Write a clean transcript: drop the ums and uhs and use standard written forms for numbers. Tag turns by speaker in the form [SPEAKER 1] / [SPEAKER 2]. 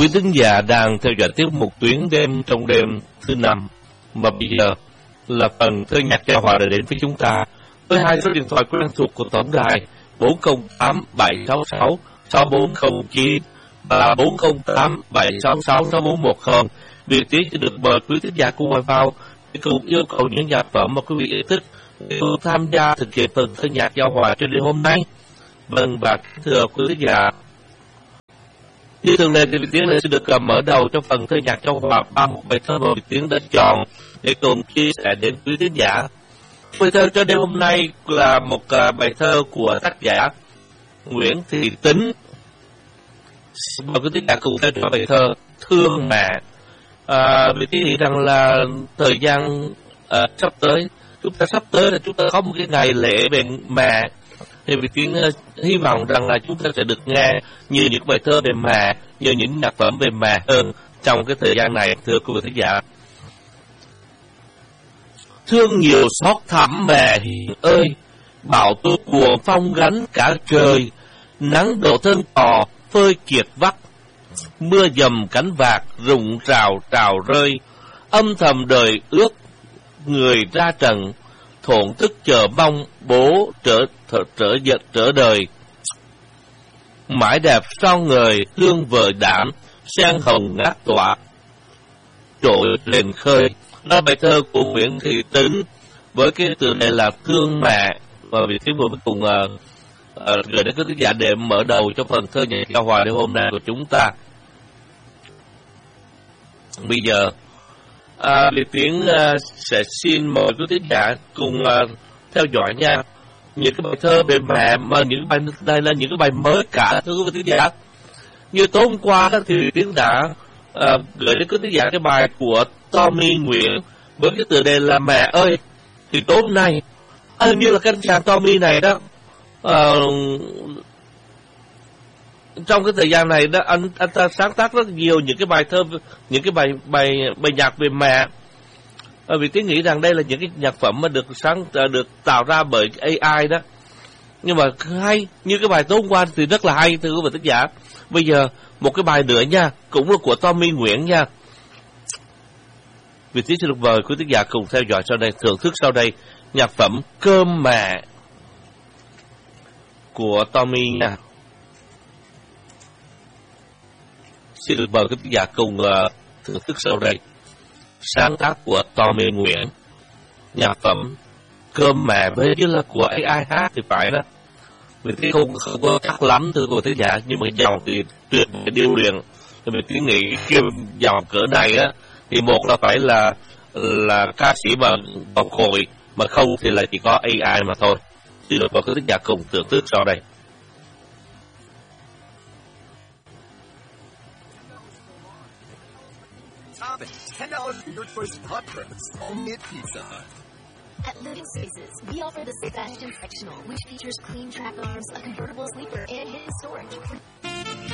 [SPEAKER 1] Quý thính giả đang theo dõi tiết mục Tuyến Đêm trong đêm thứ 5, mà bây giờ là phần thơ nhạc giao hòa đã đến với chúng ta với hai số điện thoại quen thuộc của tổng đài 408 766 6409 và 408 766 6410. Việc tiếp sẽ được mời quý thính giả cùng gọi vào để cùng yêu cầu những nhạc phẩm mà quý vị yêu thích để tham gia thực hiện phần thơ nhạc giao hòa trên đêm hôm nay. Vâng, và thưa quý thính giả, như thường lệ thì Việt Tiến sẽ được mở đầu trong phần thơ nhạc giao hòa bằng một bài thơ mà Việt Tiến đã chọn để cùng chia sẻ đến quý thính giả. Bài thơ cho đêm hôm nay là một bài thơ của tác giả Nguyễn Thị Tính. Mời quý thính giả cùng theo dõi bài thơ Thương Mẹ. Việt Tiến nghĩ rằng là thời gian sắp tới là chúng ta có một cái ngày lễ về mẹ. Thì Việt Tiến hy vọng rằng là chúng ta sẽ được nghe nhiều những bài thơ về mẹ, nhiều những nhạc phẩm về mẹ hơn trong cái thời gian này, thưa quý vị thính giả. Thương nhiều xót thẳm mẹ hiền ơi, bảo tôi cuồng phong gánh cả trời, nắng đổ thân cò phơi kiệt vắt, mưa dầm cánh vạc rụng rào rào rơi, âm thầm đời ước người ra trận, thổn thức chờ mong bố trở đời. Mãi đẹp son người hương vời đảm, sen hồng ngát tỏa trội lên khơi. Đó bài thơ của Nguyễn Thị Tính với cái tựa đề là Thương Mẹ, và vị trí vừa cùng gửi đến các khán giả để mở đầu cho phần thơ nhạc giao hòa đêm hôm nay của chúng ta. Bây giờ Việt Tiến sẽ xin mời quý khán giả cùng theo dõi nha. Những cái bài thơ về mẹ mà những bài đây là những cái bài mới cả, thưa quý khán giả. Như tối hôm qua đó thì Việt Tiến đã gửi đến quý khán giả cái bài của Tommy Nguyễn với cái tựa đề là Mẹ ơi. Thì tối hôm nay hình như là cái anh chàng Tommy này đó, trong cái thời gian này đó anh ta sáng tác rất nhiều những cái bài thơ, những cái bài nhạc về mẹ. Vì Tiến nghĩ rằng đây là những cái nhạc phẩm mà được tạo ra bởi AI đó, nhưng mà hay như cái bài tối hôm qua thì rất là hay, thưa quý vị thính giả. Bây giờ một cái bài nữa nha, cũng là của Tommy Nguyễn nha. Vì Tiến sẽ được mời quý thính giả cùng theo dõi sau đây, thưởng thức sau đây nhạc phẩm Cơm Mẹ của Tommy nha. Xin được mời quý thính giả cùng thưởng thức sau đây sáng tác của Tommy Nguyễn, nhạc phẩm Cơm Mẹ, với như là của AI hát thì phải đó. Mình thấy không có chắc lắm thưa cô thính giả, nhưng mà dòng thì tuyệt vời điêu luyện. Thì mình cứ nghĩ cái dòng cỡ này á thì một là phải là ca sĩ mà vòng cội, mà không thì là chỉ có AI mà thôi. Xin được mời quý thính giả cùng thưởng thức sau đây.
[SPEAKER 2] $10 for your choice of hot dogs, only at Pizza Hut.
[SPEAKER 3] At Living Spaces, we offer the Sebastian Sectional, which features clean track arms, a convertible sleeper, and hidden storage.